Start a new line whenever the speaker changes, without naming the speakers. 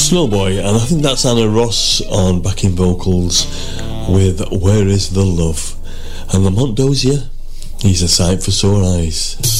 Snowboy, and I think that's Anna Ross on backing vocals with Where Is the Love. And Lamont Dozier, he's a sight for sore eyes.